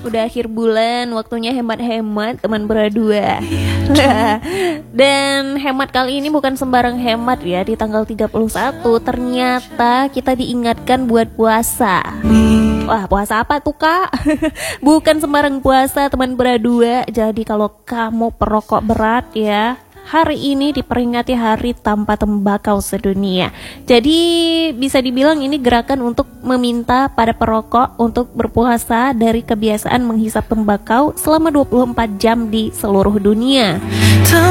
Udah akhir bulan, waktunya hemat-hemat teman berdua. Dan hemat kali ini bukan sembarang hemat ya. Di tanggal 31 ternyata kita diingatkan buat puasa. Wah, puasa apa tuh kak? Bukan sembarang puasa teman berdua. Jadi kalau kamu perokok berat ya, hari ini diperingati hari tanpa tembakau sedunia. Jadi bisa dibilang ini gerakan untuk meminta pada perokok untuk berpuasa dari kebiasaan menghisap tembakau selama 24 jam di seluruh dunia.